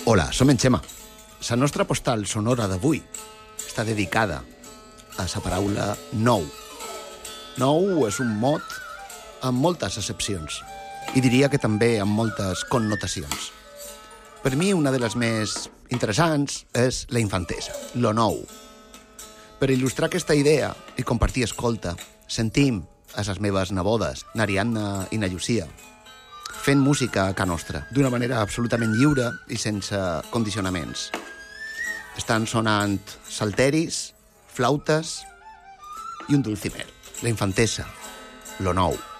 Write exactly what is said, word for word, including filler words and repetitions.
Hola, som en Xema. La nostra postal sonora d'avui està dedicada a la paraula nou. Nou és un mot amb moltes accepcions i diria que també amb moltes connotacions. Per mi, una de les més interessants és la infantesa, lo nou. Per il·lustrar aquesta idea i compartir escolta, sentim a les meves nebodes, n'Ariadna i na Llucia, fent música a ca nostra, d'una manera absolutament lliure i sense condicionaments. Estan sonant salteris, flautes i un dulcimer. La infantesa, lo nou.